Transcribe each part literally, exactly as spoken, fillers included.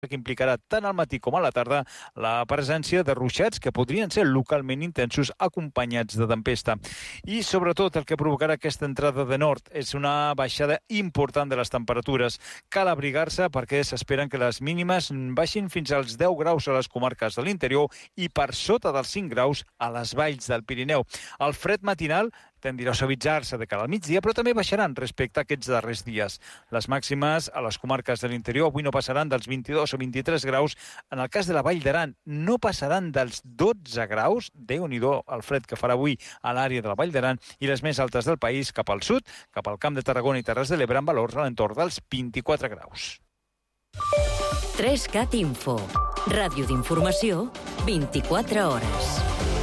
que implicarà tant al matí com a la tarda la presència de ruixats que podrien ser localment intensos acompanyats de tempesta. I sobretot el que provocarà aquesta entrada de nord és una baixada important de les temperatures. Cal abrigar-se perquè s'esperen que les mínimes baixin fins als deu graus a les comarques de l'interior i per sota dels cinc graus a les valls del Pirineu. El fred matinal tendirà a suavitzar-se de cara al migdia, però també baixaran respecte a aquests darrers dies. Les màximes a les comarques de l'interior avui no passaran dels vint-i-dos o vint-i-tres graus. En el cas de la Vall d'Aran no passaran dels dotze graus. Déu-n'hi-do el fred que farà avui a l'àrea de la Vall d'Aran, i les més altes del país cap al sud, cap al Camp de Tarragona i Terres de l'Ebre, amb valors a l'entorn dels vint-i-quatre graus. tres cat Info. Ràdio d'informació, vint-i-quatre hores.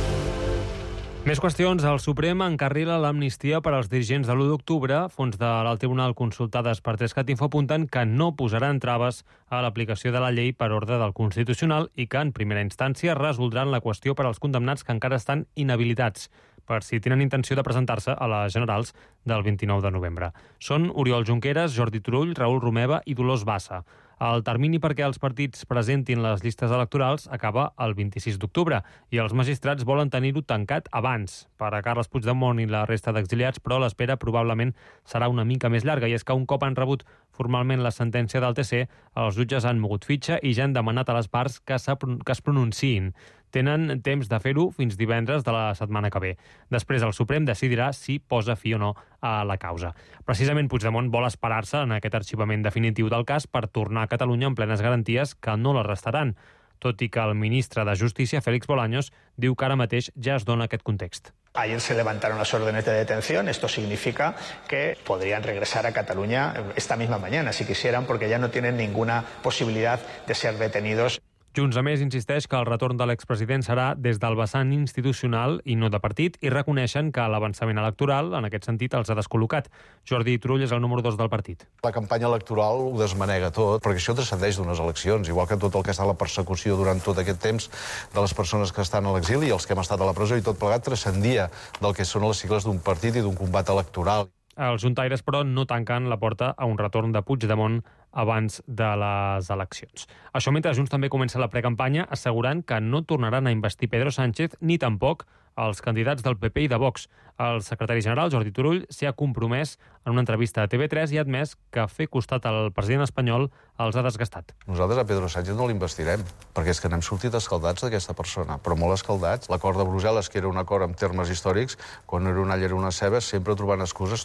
Més qüestions. El Suprem encarrila l'amnistia per als dirigents de l'u d'octubre. Fons de l'Alt Tribunal consultades per tres cat Info apunten que no posaran traves a l'aplicació de la llei per ordre del Constitucional i que en primera instància resoldran la qüestió per als condemnats que encara estan inhabilitats, per si tenen intenció de presentar-se a les generals del vint-i-nou de novembre. Són Oriol Junqueras, Jordi Turull, Raül Romeva i Dolors Bassa. El termini perquè els partits presentin les llistes electorals acaba el vint-i-sis d'octubre i els magistrats volen tenir-ho tancat abans. Per a Carles Puigdemont i la resta d'exiliats, però l'espera probablement serà una mica més llarga, i és que un cop han rebut formalment la sentència del T C, els jutges han mogut fitxa i ja han demanat a les parts que, que es pronunciïn. Tenen temps de fer-ho fins divendres de la setmana que ve. Després el Suprem decidirà si posa fi o no a la causa. Precisament Puigdemont vol esperar-se en aquest arxivament definitiu del cas per tornar a Catalunya amb plenes garanties que no la restaran, tot i que el ministre de Justícia, Félix Bolaños, diu que ara mateix ja es dona aquest context. Ayer se levantaron las órdenes de detención. Esto significa que podrían regresar a Cataluña esta misma mañana, si quisieran, porque ya no tienen ninguna posibilidad de ser detenidos. Junts, a més, insisteix que el retorn de l'expresident serà des del vessant institucional i no de partit, i reconeixen que l'avançament electoral, en aquest sentit, els ha descol·locat. Jordi Turull és el número dos del partit. La campanya electoral ho desmanega tot, perquè això transcendeix d'unes eleccions, igual que tot el que està a la persecució durant tot aquest temps de les persones que estan a l'exili i els que hem estat a la presó, i tot plegat transcendia del que són les sigles d'un partit i d'un combat electoral. Els juntaires, però, no tanquen la porta a un retorn de Puigdemont abans de les eleccions. Això mentre Junts també comença la precampanya assegurant que no tornaran a investir Pedro Sánchez ni tampoc els candidats del P P i de Vox. El secretari general, Jordi Turull, s'hi ha compromès en una entrevista a T V tres i ha admès que fer costat al president espanyol els ha desgastat. Nosaltres a Pedro Sánchez no l'investirem, perquè és que n'hem sortit escaldats d'aquesta persona, però molt escaldats. L'acord de Brussel·les, que era un acord en termes històrics, quan era una all era una ceba, sempre trobant excuses.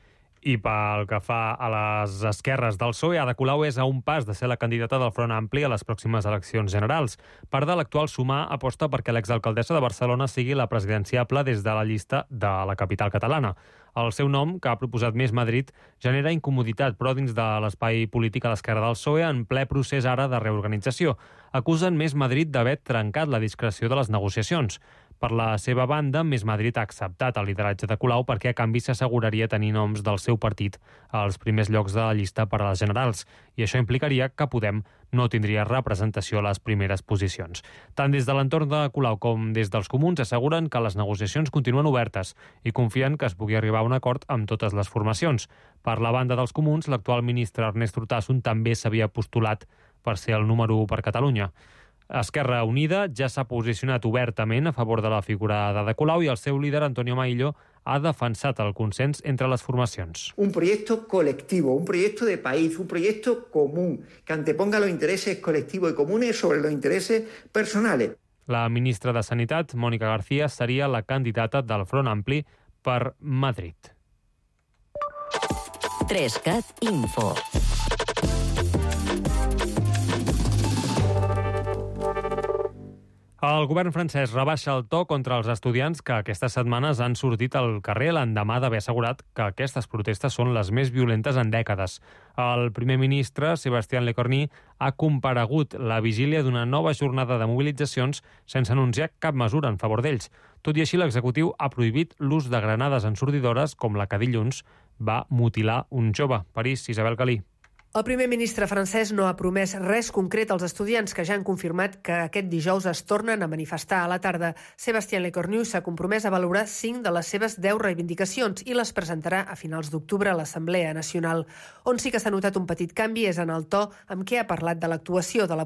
I pel que fa a les esquerres del P S O E, Ada Colau és a un pas de ser la candidata del Front Ampli a les pròximes eleccions generals. Part de l'actual Sumar aposta perquè l'exalcaldessa de Barcelona sigui la presidenciable des de la llista de la capital catalana. El seu nom, que ha proposat Més Madrid, genera incomoditat, però dins de l'espai polític a l'esquerra del P S O E, en ple procés ara de reorganització. Acusen Més Madrid d'haver trencat la discreció de les negociacions. Per la seva banda, Més Madrid ha acceptat el lideratge de Colau perquè a canvi s'asseguraria tenir noms del seu partit als primers llocs de la llista per a les generals, i això implicaria que Podem no tindria representació a les primeres posicions. Tant des de l'entorn de Colau com des dels comuns asseguren que les negociacions continuen obertes i confien que es pugui arribar a un acord amb totes les formacions. Per la banda dels comuns, l'actual ministre Ernest Urtasun també s'havia postulat per ser el número u per Catalunya. Esquerra Unida ja s'ha posicionat obertament a favor de la figura d'Ada Colau i el seu líder, Antonio Maillo, ha defensat el consens entre les formacions. Un proyecto colectivo, un proyecto de país, un proyecto común, que anteponga los intereses colectivos y comunes sobre los intereses personales. La ministra de Sanitat, Mònica García, seria la candidata del Front Ampli per Madrid. tres cat Info. El govern francès rebaixa el to contra els estudiants que aquestes setmanes han sortit al carrer l'endemà d'haver assegurat que aquestes protestes són les més violentes en dècades. El primer ministre, Sébastien Lecornu, ha comparegut la vigília d'una nova jornada de mobilitzacions sense anunciar cap mesura en favor d'ells. Tot i així, l'executiu ha prohibit l'ús de granades ensordidores com la que dilluns va mutilar un jove. París, Isabel Galí. El primer ministre francès no ha promès res concret als estudiants que ja han confirmat que aquest dijous es tornen a manifestar a la tarda. Sébastien Lecornu s'ha compromès a valorar cinc de les seves deu reivindicacions i les presentarà a finals d'octubre a l'Assemblea Nacional. On sí que s'ha notat un petit canvi és en el to amb què ha parlat de l'actuació de la